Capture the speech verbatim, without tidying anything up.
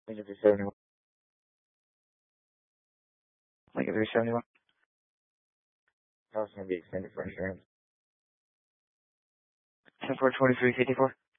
Lincoln three seventy-one. Lincoln three seventy-one. That was going to be extended for insurance. ten four twenty-three fifty-four.